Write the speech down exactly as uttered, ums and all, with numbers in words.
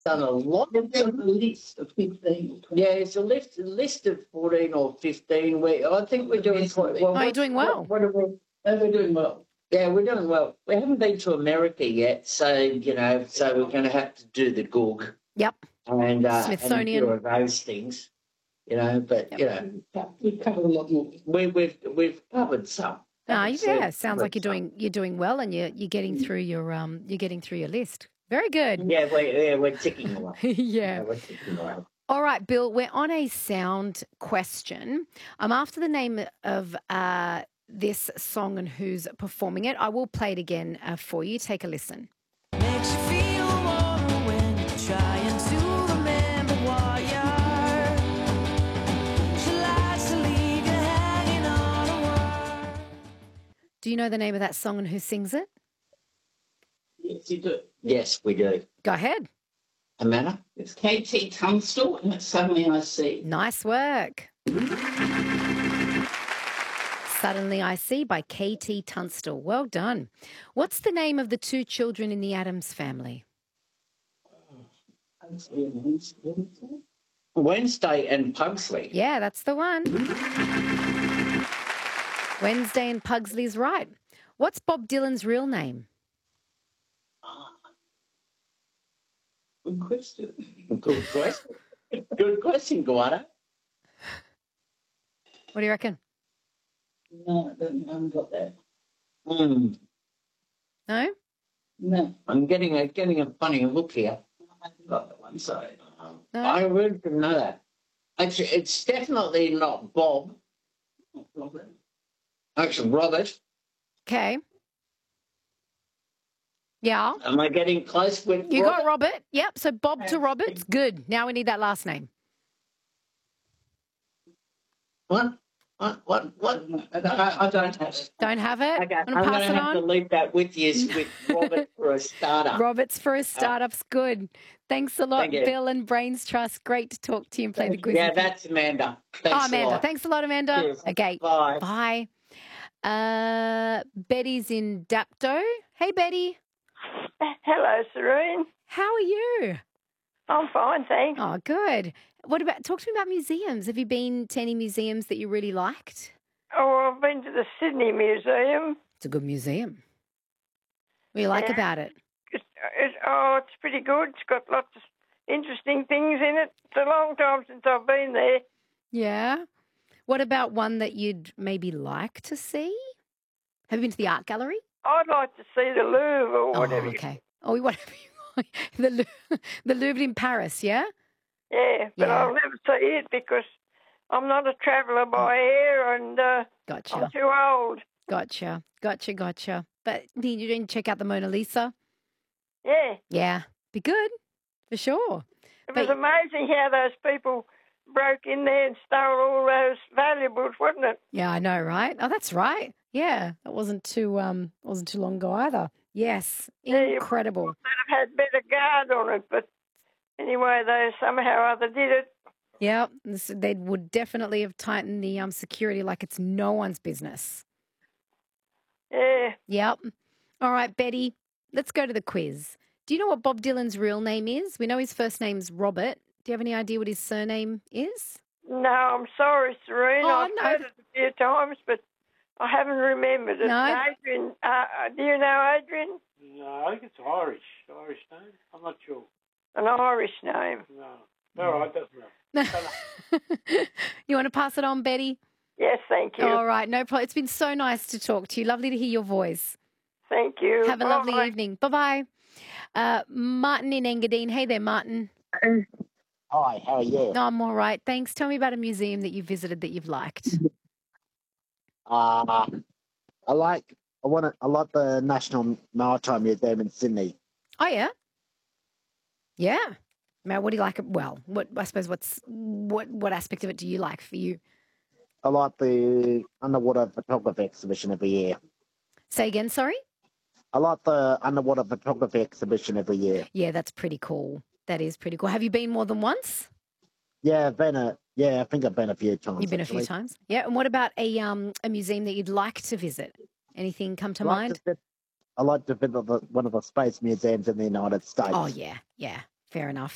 done a lot. They've got a list of fifteen or twenty. Yeah, it's a list, a list of fourteen or fifteen. We, I think we're doing quite well. Oh, you're doing well. What, what are we? Oh, we're doing well. Yeah, we're doing well. We haven't been to America yet, so, you know, so we're going to have to do the Goog. Yep. And, uh, Smithsonian. and a few of those things, you know, but, Yep. you know, We've covered a lot more. we, we've, we've covered some. Ah, Haven't yeah, said- sounds like you're covered some. doing you're doing well, and you're you're getting through your um you're getting through your list. Very good. Yeah, we're, yeah, we're ticking away. yeah. Yeah, we're ticking away. All right, Bill, we're on a sound question. I'm after the name of uh, this song and who's performing it. I will play it again uh, for you. Take a listen. Makes you feel warmer when you're trying to remember what you are. She likes to leave you hanging on a wire. Do you know the name of that song and who sings it? Yes, you do. Yes, we do. Go ahead. Amanda? It's K T Tunstall, and it's Suddenly I See. Nice work. Suddenly I See by K T Tunstall. Well done. What's the name of the two children in the Addams family? Wednesday and Pugsley. Yeah, that's the one. Wednesday and Pugsley's right. What's Bob Dylan's real name? Good question. Good question. Good question, Guana. What do you reckon? No, I don't- I haven't got that. Mm, No? No, I'm getting a getting a funny look here. I haven't got that one. Sorry. Um, No? I really didn't know that. Actually, it's definitely not Bob. Robert. Actually, Robert. Okay. Yeah. Am I getting close with You Robert? got Robert. Yep. So Bob to Robert's good. Now we need that last name. What? What? What? What? I don't, I, I don't have it. Don't have it? Okay, Want I'm to going pass to it have to on? leave that with you with Robert for a starter. Robert's for a startup's good. Thanks a lot, Thank you. Bill and Brains Trust. Great to talk to you and play the quiz. Yeah, with you. that's Amanda. Thanks Oh, Amanda. a lot. Thanks a lot, Amanda. Cheers. Okay. Bye. Bye. Uh, Betty's in Dapto. Hey, Betty. Hello, Serene. How are you? I'm fine, thanks. Oh, good. What about, talk to me about museums. Have you been to any museums that you really liked? Oh, I've been to the Sydney Museum. It's a good museum. What do you like Yeah. about it? It's, it's, oh, it's pretty good. It's got lots of interesting things in it. It's a long time since I've been there. Yeah. What about one that you'd maybe like to see? Have you been to the art gallery? I'd like to see the Louvre or whatever. Oh, you- okay. Oh, whatever you want. The, Lou- the Louvre in Paris, yeah? Yeah, but Yeah. I'll never see it because I'm not a traveller by air and uh, Gotcha. I'm too old. Gotcha. Gotcha. Gotcha. But you didn't check out the Mona Lisa? Yeah, Yeah. Be good. For sure. it But- was amazing how those people broke in there and stole all those valuables, wasn't it? Yeah, I know, right? Oh, that's right. Yeah. That wasn't too um wasn't too long ago either. Yes. Yeah, you- Incredible. They'd have had better guard on it, but anyway, they somehow or other did it. Yeah. This- They would definitely have tightened the um security like it's no one's business. Yeah. Yep. All right, Betty, let's go to the quiz. Do you know what Bob Dylan's real name is? We know his first name's Robert. Do you have any idea what his surname is? No, I'm sorry, Serene. Oh, I've no. heard it a few times, but I haven't remembered it. No. Adrian, uh, uh, do you know Adrian? No, I think it's Irish. Irish name? I'm not sure. An Irish name. No. All right, doesn't matter. You want to pass it on, Betty? Yes, thank you. All right, no problem. It's been so nice to talk to you. Lovely to hear your voice. Thank you. Have a lovely Bye. evening. Bye-bye. Uh, Martin in Engadine. Hey there, Martin. Hi, how are you? No, I'm all right. Thanks. Tell me about a museum that you visited that you've liked. Uh, I like I want to, I like the National Maritime Museum in Sydney. Oh, yeah? Yeah. Now, what do you like? Well, what I suppose what's what what aspect of it do you like for you? I like the underwater photography exhibition every year. Say again, sorry? I like the underwater photography exhibition every year. Yeah, that's pretty cool. That is pretty cool. Have you been more than once? Yeah, I've been a yeah, I think I've been a few times. You've been a actually. few times. Yeah. And what about a um a museum that you'd like to visit? Anything come to I like mind? to, vi- I like to visit the, one of the space museums in the United States. Oh yeah, yeah. Fair enough.